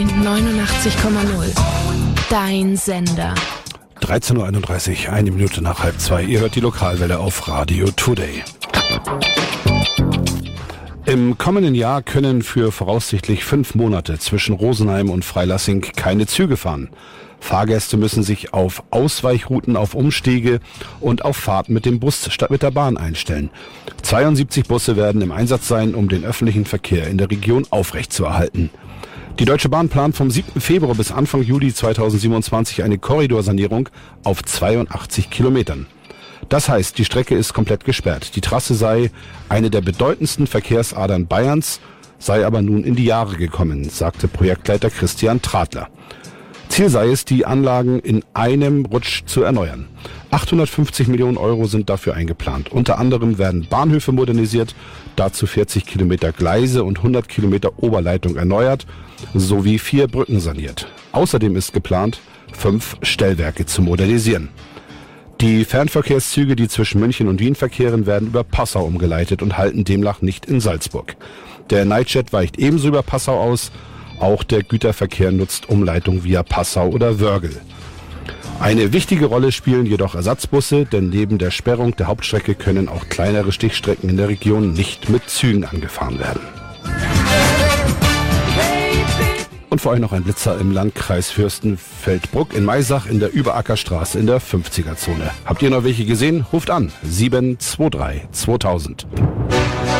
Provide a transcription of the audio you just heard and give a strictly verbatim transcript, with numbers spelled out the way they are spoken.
neunundachtzig Komma null. Dein Sender. dreizehn Uhr einunddreißig, eine Minute nach halb zwei. Ihr hört die Lokalwelle auf Radio Today. Im kommenden Jahr können für voraussichtlich fünf Monate zwischen Rosenheim und Freilassing keine Züge fahren. Fahrgäste müssen sich auf Ausweichrouten, auf Umstiege und auf Fahrten mit dem Bus statt mit der Bahn einstellen. zweiundsiebzig Busse werden im Einsatz sein, um den öffentlichen Verkehr in der Region aufrechtzuerhalten. Die Deutsche Bahn plant vom siebten Februar bis Anfang Juli zweitausendsiebenundzwanzig eine Korridorsanierung auf zweiundachtzig Kilometern. Das heißt, die Strecke ist komplett gesperrt. Die Trasse sei eine der bedeutendsten Verkehrsadern Bayerns, sei aber nun in die Jahre gekommen, sagte Projektleiter Christian Tradler. Ziel sei es, die Anlagen in einem Rutsch zu erneuern. achthundertfünfzig Millionen Euro sind dafür eingeplant. Unter anderem werden Bahnhöfe modernisiert, dazu vierzig Kilometer Gleise und hundert Kilometer Oberleitung erneuert, sowie vier Brücken saniert. Außerdem ist geplant, fünf Stellwerke zu modernisieren. Die Fernverkehrszüge, die zwischen München und Wien verkehren, werden über Passau umgeleitet und halten demnach nicht in Salzburg. Der Nightjet weicht ebenso über Passau aus. Auch der Güterverkehr nutzt Umleitung via Passau oder Wörgl. Eine wichtige Rolle spielen jedoch Ersatzbusse, denn neben der Sperrung der Hauptstrecke können auch kleinere Stichstrecken in der Region nicht mit Zügen angefahren werden. Und für euch noch ein Blitzer im Landkreis Fürstenfeldbruck in Maisach in der Überackerstraße in der fünfziger Zone. Habt ihr noch welche gesehen? Ruft an sieben zwei drei zweitausend.